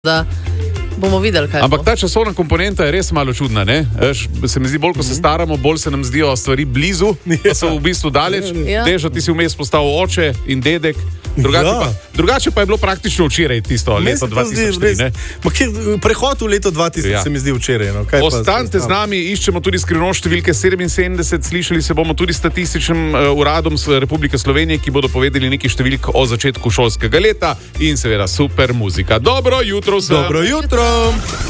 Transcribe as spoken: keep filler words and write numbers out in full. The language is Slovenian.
da bomo videli, kaj Ampak bo. ta časovna komponenta je res malo čudna, ne? Eš, se mi zdi, bolj ko se staramo, bolj se nam zdijo stvari blizu, pa so v bistvu daleč. Ja. Težo, ti si vmes postal oče in dedek. Drugače, Ja. pa, drugače pa je bilo praktično včeraj tisto Meni leto se to dva zdi tisoč tri. res- ne? Ma kje- Prehod v leto dva tisoč Ja. se mi zdi včeraj. No. Kaj pa- Ostanite z nami, iščemo tudi skrivnost številke sedeminsedemdeset, slišali se bomo tudi s statističnim uh, uradom s Republike Slovenije, ki bodo povedali nekaj številk o začetku šolskega leta in seveda super muzika. Dobro jutro vsem! Dobro jutro!